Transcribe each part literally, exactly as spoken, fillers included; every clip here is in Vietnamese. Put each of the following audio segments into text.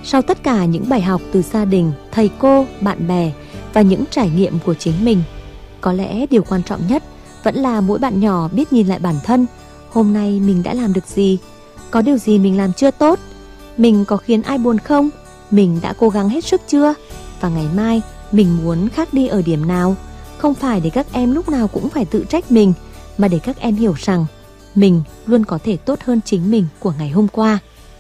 Sau tất cả những bài học từ gia đình, thầy cô, bạn bè và những trải nghiệm của chính mình, có lẽ điều quan trọng nhất vẫn là mỗi bạn nhỏ biết nhìn lại bản thân. Hôm nay mình đã làm được gì? Có điều gì mình làm chưa tốt? Mình có khiến ai buồn không? Mình đã cố gắng hết sức chưa? Và ngày mai mình muốn khác đi ở điểm nào? Không phải để các em lúc nào cũng phải tự trách mình, mà để các em hiểu rằng mình luôn có thể tốt hơn chính mình của ngày hôm qua.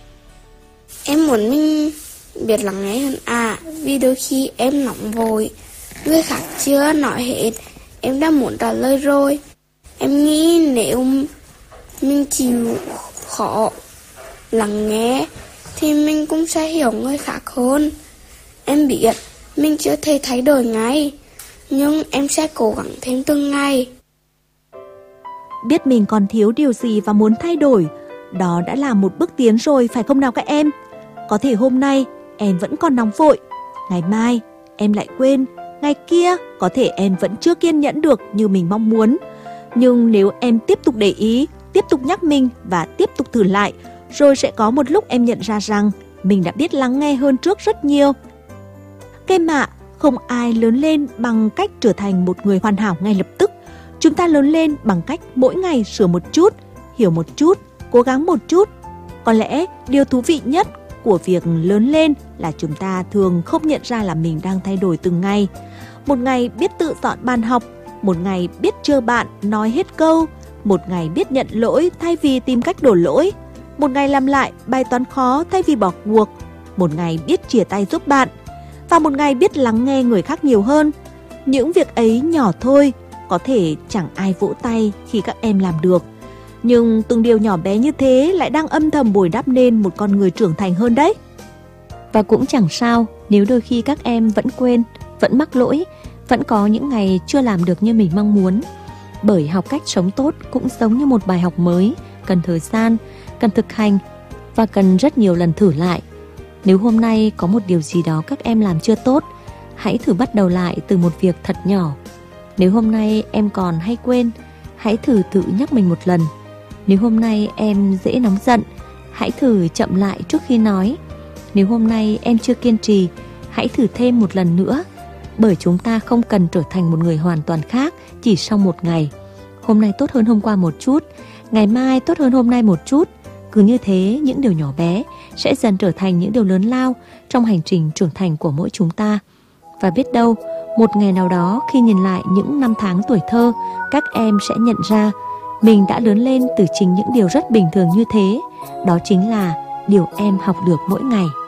Em muốn mình biết lắng nghe hơn à, vì đôi khi em nóng vội, người khác chưa nói hết, em đã muốn trả lời rồi. Em nghĩ nếu mình chịu khó lắng nghe thì mình cũng sẽ hiểu người khác hơn. Em biết mình chưa thể thay đổi ngay, nhưng em sẽ cố gắng thêm từng ngày. Biết mình còn thiếu điều gì và muốn thay đổi, đó đã là một bước tiến rồi, phải không nào các em? Có thể hôm nay em vẫn còn nóng vội, ngày mai em lại quên, ngày kia có thể em vẫn chưa kiên nhẫn được như mình mong muốn. Nhưng nếu em tiếp tục để ý, tiếp tục nhắc mình và tiếp tục thử lại, rồi sẽ có một lúc em nhận ra rằng mình đã biết lắng nghe hơn trước rất nhiều. Các em ạ, không ai lớn lên bằng cách trở thành một người hoàn hảo ngay lập tức. Chúng ta lớn lên bằng cách mỗi ngày sửa một chút, hiểu một chút, cố gắng một chút. Có lẽ điều thú vị nhất của việc lớn lên là chúng ta thường không nhận ra là mình đang thay đổi từng ngày. Một ngày biết tự dọn bàn học, một ngày biết chờ bạn nói hết câu, một ngày biết nhận lỗi thay vì tìm cách đổ lỗi, một ngày làm lại bài toán khó thay vì bỏ cuộc, một ngày biết chia tay giúp bạn, và một ngày biết lắng nghe người khác nhiều hơn. Những việc ấy nhỏ thôi, có thể chẳng ai vỗ tay khi các em làm được, nhưng từng điều nhỏ bé như thế lại đang âm thầm bồi đắp nên một con người trưởng thành hơn đấy. Và cũng chẳng sao nếu đôi khi các em vẫn quên, vẫn mắc lỗi, vẫn có những ngày chưa làm được như mình mong muốn. Bởi học cách sống tốt cũng giống như một bài học mới, cần thời gian, cần thực hành và cần rất nhiều lần thử lại. Nếu hôm nay có một điều gì đó các em làm chưa tốt, hãy thử bắt đầu lại từ một việc thật nhỏ. Nếu hôm nay em còn hay quên, hãy thử tự nhắc mình một lần. Nếu hôm nay em dễ nóng giận, hãy thử chậm lại trước khi nói. Nếu hôm nay em chưa kiên trì, hãy thử thêm một lần nữa. Bởi chúng ta không cần trở thành một người hoàn toàn khác chỉ sau một ngày. Hôm nay tốt hơn hôm qua một chút, ngày mai tốt hơn hôm nay một chút. Cứ như thế, những điều nhỏ bé sẽ dần trở thành những điều lớn lao trong hành trình trưởng thành của mỗi chúng ta. Và biết đâu, một ngày nào đó khi nhìn lại những năm tháng tuổi thơ, các em sẽ nhận ra mình đã lớn lên từ chính những điều rất bình thường như thế. Đó chính là điều em học được mỗi ngày.